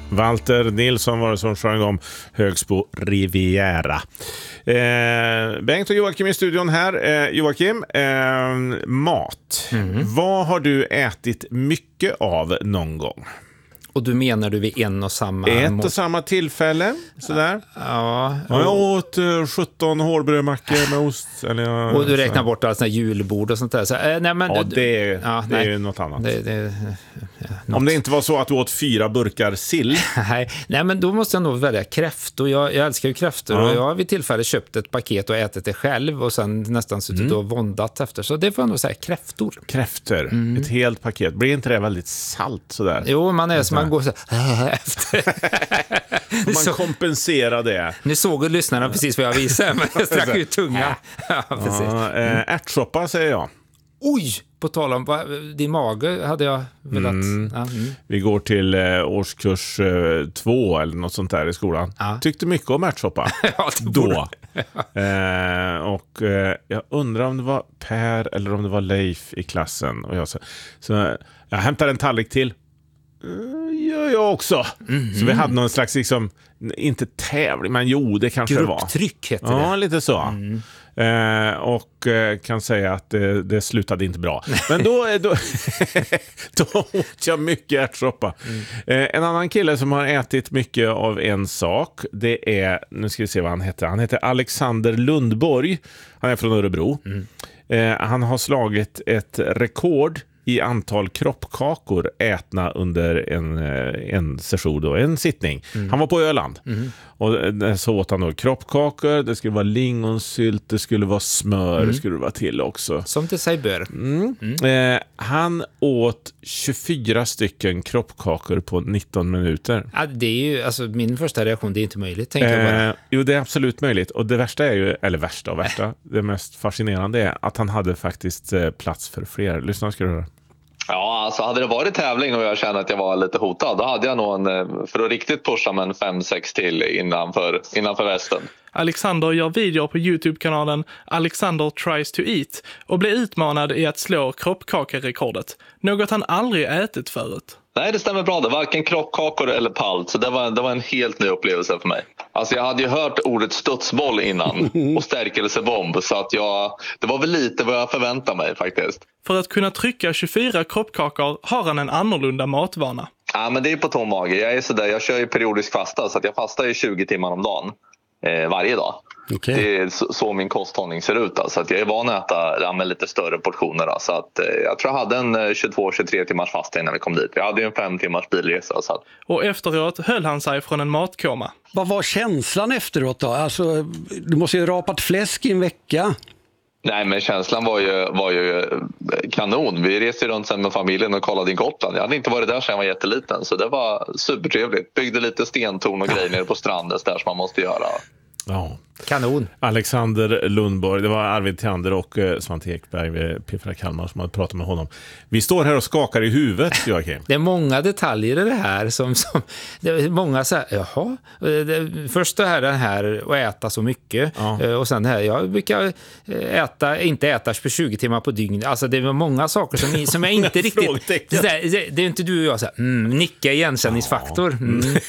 Walter Nilsson var det som sjöng om Högsbo Riviera. Bengt och Joakim i studion här. Joakim, mat. Vad har du ätit mycket av någon gång? Och du menar du vid en och samma... Ett och samma tillfälle, sådär. Ja. Jag åt 17 hårdbrödmackor med ost. Och du räknar bort alla såna julbord och sånt där. Så, nej, men, ja, det är ju något annat. Om det inte var så att du åt 4 burkar sill. Nej, men då måste jag nog välja kräftor. Jag älskar ju kräftor. Och jag har vid tillfälle köpt ett paket och ätit det själv. Och sen nästan suttit och våndat efter. Så det får jag nog säga, kräftor. Kräftor, ett helt paket. Blir inte det väldigt salt sådär? Jo, man är som man går så efter. Man kompenserar det. Nu såg lyssnarna precis vad jag visade, men jag strack ut tunga. Ja, precis. Ärtsoppa säger jag. Oj, på tal om din mage hade jag velat... Vi går till årskurs 2 eller något sånt där i skolan. Tyckte mycket om ärtsoppa. Ja, då. Jag undrar om det var Per eller om det var Leif i klassen. Och så jag hämtar en tallrik till. Gör jag också. Så vi hade någon slags liksom, inte tävling, men jo, det kanske var. Grupptryck heter det. Ja, lite så. Och kan säga att det slutade inte bra. Men då åt jag mycket ärtsoppa. En annan kille som har ätit mycket av en sak, det är, nu ska vi se vad han heter. Han heter Alexander Lundborg. Han är från Örebro. Han har slagit ett rekord i antal kroppkakor ätna under en session då, en sittning. Han var på Öland. Och så åt han då kroppkakor, det skulle vara lingonsylt, det skulle vara smör, det skulle vara till också. Som till sig bör. Han åt 24 stycken kroppkakor på 19 minuter. Ja, det är ju, alltså min första reaktion, det är inte möjligt, tänker jag bara. Jo, det är absolut möjligt. Och det värsta är ju, eller värsta, det mest fascinerande är att han hade faktiskt plats för fler. Lyssna, ska du höra. Ja, alltså hade det varit tävling och jag kände att jag var lite hotad, då hade jag nog för att riktigt pusha med en 5-6 till innanför västen. Alexander gör videor på YouTube-kanalen Alexander Tries to Eat och blir utmanad i att slå kroppkakerekordet. Något han aldrig ätit förut. Nej, det stämmer bra. Det var varken kroppkakor eller palt, så det var en helt ny upplevelse för mig. Alltså jag hade ju hört ordet studsboll innan och stärkelsebomb, så att det var väl lite vad jag förväntade mig faktiskt. För att kunna trycka 24 kroppkakor har han en annorlunda matvana. Ja, men det är på tom mage. Jag kör ju periodisk fasta, så att jag fastar ju 20 timmar om dagen. Varje dag. Okay. Det är så min kosthållning ser ut. Så att jag är van att äta med lite större portioner. Så att, jag tror jag hade en 22-23 timmars fasta innan vi kom dit. Jag hade ju en 5 timmars bilresa. Så att... Och efteråt höll han sig från en matkoma. Vad var känslan efteråt då? Alltså, du måste ju rapat fläsk i en vecka. Nej, men känslan var ju kanon. Vi reste runt sen med familjen och kollade i Gotland. Jag hade inte varit där sedan jag var jätteliten, så det var supertrevligt. Byggde lite stentorn och grejer nere på stranden där som man måste göra. Ja. Kanon. Alexander Lundborg, det var Arvid Theander och Svante Ekberg vid P4 Kalmar som hade pratat med honom. Vi står här och skakar i huvudet, Joakim. Det är många detaljer i det här som det är många så här, jaha. Först det här att äta så mycket, och sen det här, jag brukar inte äta för 20 timmar på dygn. Alltså det är många saker som jag inte riktigt, det är inte du och jag så här, nicka igenkänningsfaktor.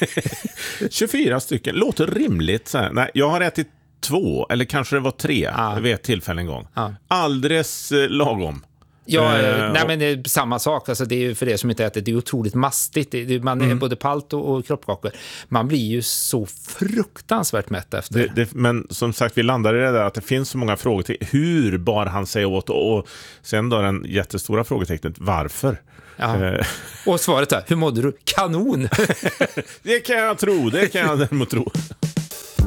24 stycken, låter rimligt så här. Nej, jag har ätit 2, eller kanske det var 3 vid ett tillfälle en gång. Alldeles lagom. Ja, nej, men det är samma sak. Alltså, det är ju för det som inte äter, det är otroligt mastigt. Man är både palt och kroppkakor. Man blir ju så fruktansvärt mätt efter. Men som sagt, vi landar i det där att det finns så många frågor till hur bar han sig åt, och sen då den jättestora frågetecknet, varför? Ja. Och svaret är, hur mådde du? Kanon! Det kan jag däremot tro.